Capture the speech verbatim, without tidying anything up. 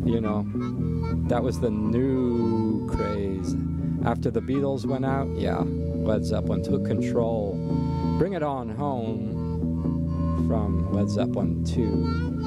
you know, that was the new craze. After the Beatles went out, yeah, Led Zeppelin took control. Bring It On Home from Led Zeppelin two.